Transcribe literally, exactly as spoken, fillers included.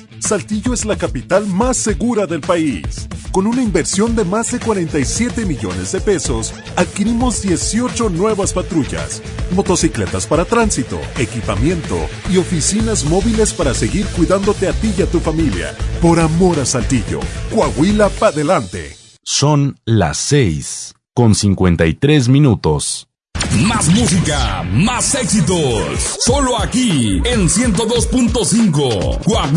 Saltillo es la capital más segura del país. Con una inversión de más de cuarenta y siete millones de pesos, adquirimos dieciocho nuevas patrullas, motocicletas para tránsito, equipamiento y oficinas móviles para seguir cuidándote a ti y a tu familia. Por amor a Saltillo, Coahuila pa' delante. Son las seis con cincuenta y tres minutos. Más música, más éxitos. Solo aquí en ciento dos punto cinco. Coahuila.